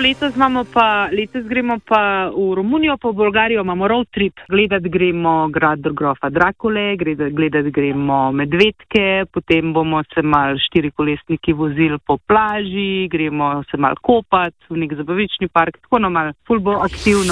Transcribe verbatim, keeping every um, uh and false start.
letos imamo pa, letos gremo pa v Romunijo, pa v Bolgarijo imamo road trip. Gledati gremo grad grofa Drakule, gledati gremo medvedke, potem bomo se mal štirikolesniki vozili po plaži, gremo se mal kopati v nek zabavični park, tako no mal ful bo aktivno.